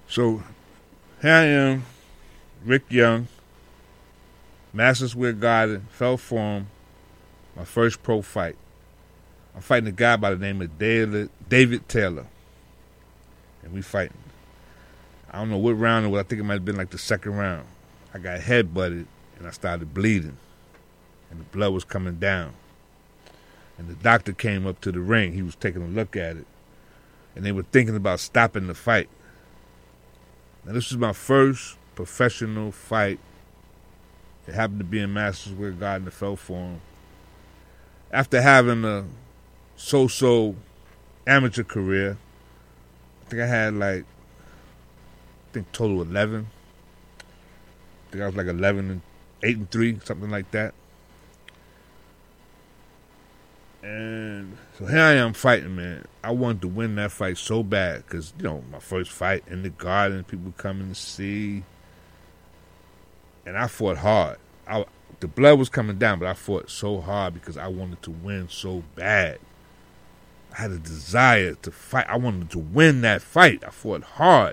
So here I am, Rick Young, Master Square Garden, fell for him, my first pro fight. I'm fighting a guy by the name of David Taylor. And we fighting. I don't know what round it was. I think it might have been like the second round. I got headbutted and I started bleeding. And the blood was coming down. And the doctor came up to the ring. He was taking a look at it. And they were thinking about stopping the fight. Now, this was my first professional fight. It happened to be in Madison Square Garden, the Fell Forum. After having a so-so amateur career, I think I had total 11. I think I was like 8-3, something like that. And so here I am fighting, man. I wanted to win that fight so bad because, my first fight in the Garden, people coming to see. And I fought hard. The blood was coming down, but I fought so hard because I wanted to win so bad. I had a desire to fight. I wanted to win that fight. I fought hard.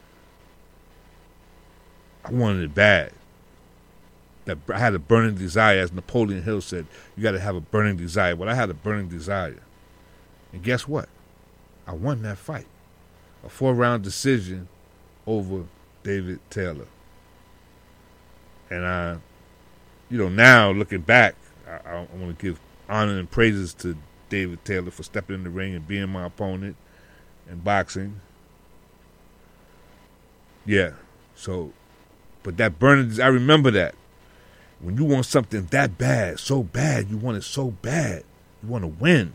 I wanted it bad. I had a burning desire, as Napoleon Hill said, you got to have a burning desire. Well, I had a burning desire. And guess what? I won that fight. A 4-round decision over David Taylor. And now looking back, I want to give honor and praises to David Taylor for stepping in the ring and being my opponent in boxing. Yeah. So, but that burning, I remember that. When you want something that bad, so bad, you want it so bad, you want to win.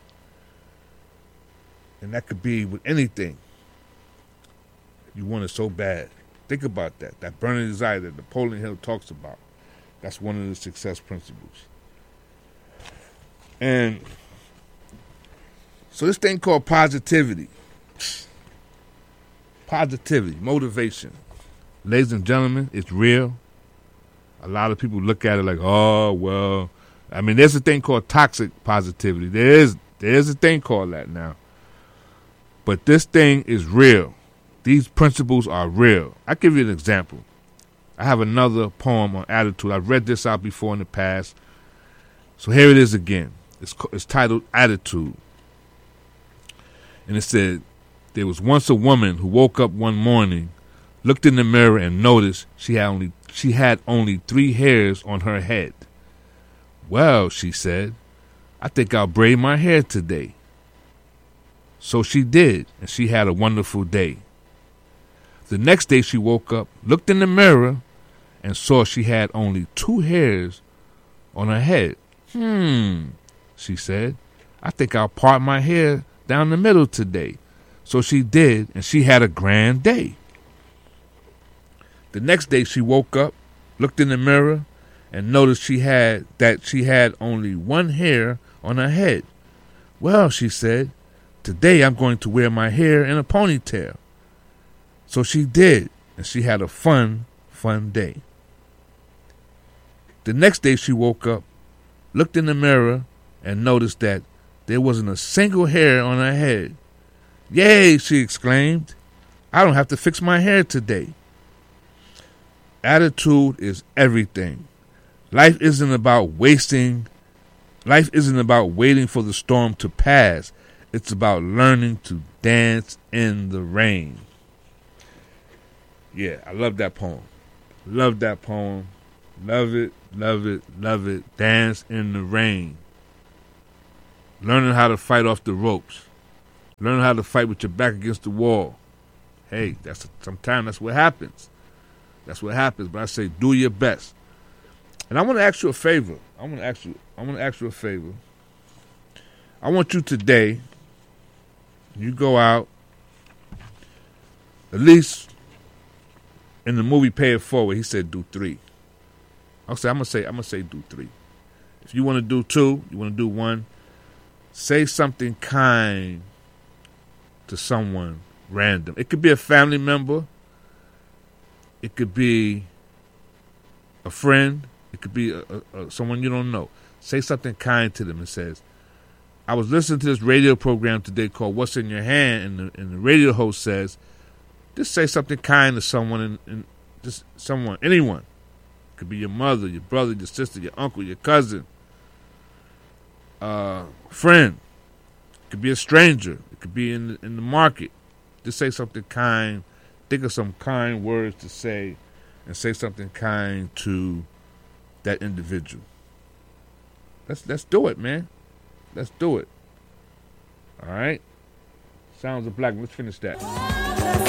And that could be with anything. You want it so bad. Think about that. That burning desire that Napoleon Hill talks about. That's one of the success principles. And so this thing called positivity. Positivity, motivation. Ladies and gentlemen, it's real. A lot of people look at it like, oh, well, there's a thing called toxic positivity. There's a thing called that now. But this thing is real. These principles are real. I'll give you an example. I have another poem on attitude. I've read this out before in the past. So here it is again. It's titled Attitude. And it said, there was once a woman who woke up one morning, looked in the mirror and noticed she had only 3 hairs on her head. Well, she said, I think I'll braid my hair today. So she did, and she had a wonderful day. The next day she woke up, looked in the mirror, and saw she had only 2 hairs on her head. She said, I think I'll part my hair down the middle today. So she did, and she had a grand day. The next day she woke up, looked in the mirror, and noticed she had only 1 hair on her head. Well, she said, today I'm going to wear my hair in a ponytail. So she did, and she had a fun day. The next day she woke up, looked in the mirror, and noticed that there wasn't a single hair on her head. Yay, she exclaimed. I don't have to fix my hair today. Attitude is everything. Life isn't about waiting for the storm to pass. It's about learning to dance in the rain. Yeah, I love that poem. Love that poem. Love it, love it, love it. Dance in the rain. Learning how to fight off the ropes. Learning how to fight with your back against the wall. Hey, sometimes that's what happens. That's what happens. But I say, do your best. And I want to ask you a favor. I want to ask you a favor. I want you today, you go out, at least in the movie Pay It Forward, he said do 3. I'm gonna say do 3. If you want to do 2, you want to do 1, say something kind to someone random. It could be a family member. It could be a friend. It could be someone you don't know. Say something kind to them and says, I was listening to this radio program today called What's in Your Hand, and the radio host says, Just say something kind to someone, and just someone, anyone. It could be your mother, your brother, your sister, your uncle, your cousin, friend. It could be a stranger. It could be in the market. Just say something kind. Think of some kind words to say, and say something kind to that individual. Let's do it, man. Let's do it. All right. Sounds of Black. Let's finish that.